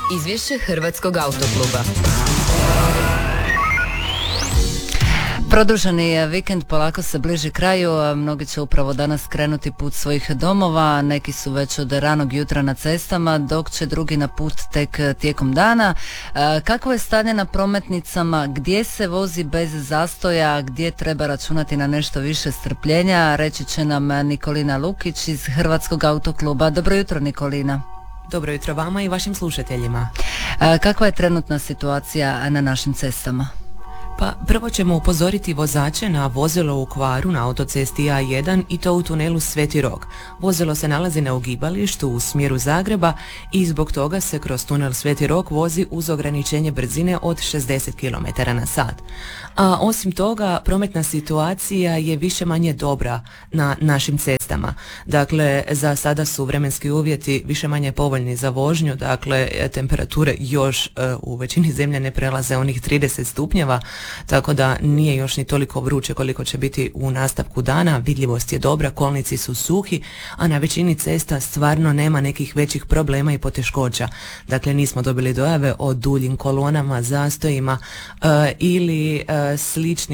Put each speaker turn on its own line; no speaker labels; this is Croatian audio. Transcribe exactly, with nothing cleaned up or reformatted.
Izvješće Hrvatskog autokluba.
Produženi vikend polako se bliži kraju, a mnogi će upravo danas krenuti put svojih domova, neki su već od ranog jutra na cestama, dok će drugi na put tek tijekom dana. Kakvo je stanje na prometnicama, gdje se vozi bez zastoja, gdje treba računati na nešto više strpljenja, reći će nam Nikolina Lukić iz Hrvatskog autokluba. Dobro jutro, Nikolina.
Dobro jutro vama i vašim slušateljima.
Kakva je trenutna situacija na našim cestama?
Pa prvo ćemo upozoriti vozače na vozilo u kvaru na autocesti A jedan i to u tunelu Sveti Rok. Vozilo se nalazi na ugibalištu u smjeru Zagreba i zbog toga se kroz tunel Sveti Rok vozi uz ograničenje brzine od šezdeset kilometara na sat. A osim toga, prometna situacija je više manje dobra na našim cestama. Dakle, za sada su vremenski uvjeti više manje povoljni za vožnju, dakle, temperature još uh, u većini zemlje ne prelaze onih trideset stupnjeva, tako da nije još ni toliko vruće koliko će biti u nastavku dana. Vidljivost je dobra, kolnici su suhi, a na većini cesta stvarno nema nekih većih problema i poteškoća. Dakle, nismo dobili dojave o duljim kolonama, zastojima uh, ili uh, sličnim